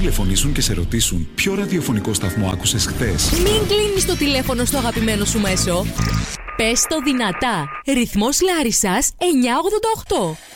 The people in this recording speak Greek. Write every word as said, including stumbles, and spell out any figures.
τηλεφωνήσουν και σε ρωτήσουν ποιο ραδιοφωνικό σταθμό άκουσες χθες. Μην κλείνεις το τηλέφωνο στο αγαπημένο σου μέσο. Πες το δυνατά. Ρυθμός Λάρισσας εννιακόσια ογδόντα οκτώ.